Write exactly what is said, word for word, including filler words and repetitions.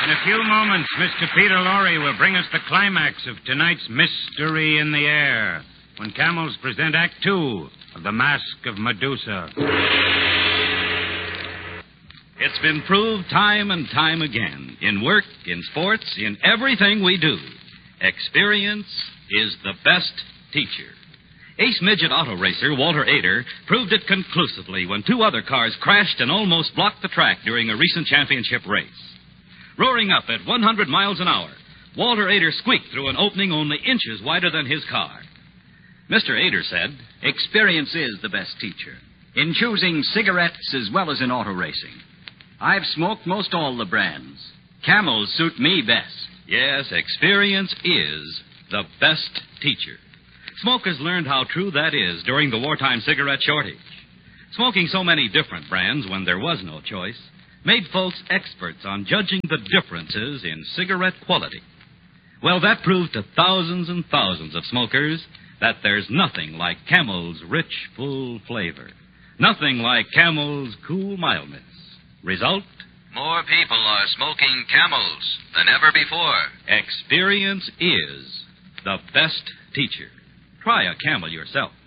In a few moments, Mister Peter Lorre will bring us the climax of tonight's Mystery in the Air, when Camels present Act Two of The Mask of Medusa. It's been proved time and time again, in work, in sports, in everything we do, experience is the best teacher. Ace midget auto racer Walter Ader proved it conclusively when two other cars crashed and almost blocked the track during a recent championship race. Roaring up at one hundred miles an hour, Walter Ader squeaked through an opening only inches wider than his car. Mister Ader said, "Experience is the best teacher, in choosing cigarettes as well as in auto racing. I've smoked most all the brands. Camels suit me best." Yes, experience is the best teacher. Smokers learned how true that is during the wartime cigarette shortage. Smoking so many different brands when there was no choice made folks experts on judging the differences in cigarette quality. Well, that proved to thousands and thousands of smokers that there's nothing like Camel's rich, full flavor. Nothing like Camel's cool mildness. Result? More people are smoking Camels than ever before. Experience is the best teacher. Try a Camel yourself.